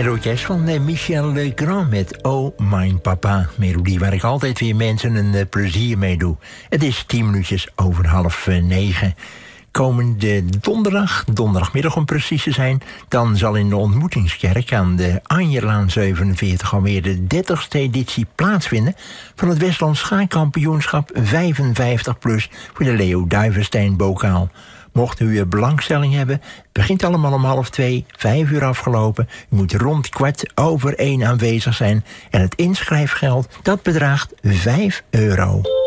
Het orkest van Michel Legrand met Oh Mijn Papa. Melodie waar ik altijd weer mensen een plezier mee doe. Het is 10 minuutjes over 8:30. Komende donderdagmiddag om precies te zijn, dan zal in de Ontmoetingskerk aan de Anjerlaan 47 alweer de 30ste editie plaatsvinden van het Westland Schaakkampioenschap 55 plus voor de Leo Duivenstein bokaal. Mocht u belangstelling hebben, het begint allemaal om 12:30, 5 uur afgelopen. U moet rond 1:15 aanwezig zijn en het inschrijfgeld dat bedraagt €5.